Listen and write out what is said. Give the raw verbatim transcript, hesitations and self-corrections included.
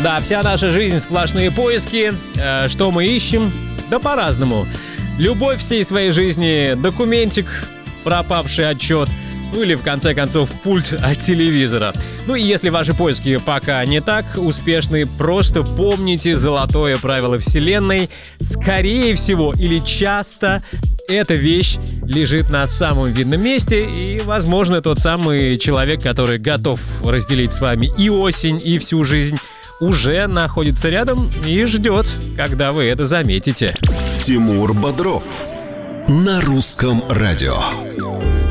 Да, вся наша жизнь сплошные поиски. Э, что мы ищем? Да по-разному. Любовь всей своей жизни, документик, пропавший отчет, ну или в конце концов пульт от телевизора. Ну и если ваши поиски пока не так успешны, просто помните золотое правило вселенной. Скорее всего или часто эта вещь лежит на самом видном месте, и, возможно, тот самый человек, который готов разделить с вами и осень, и всю жизнь, уже находится рядом и ждет, когда вы это заметите. Тимур Бодров на Русском радио.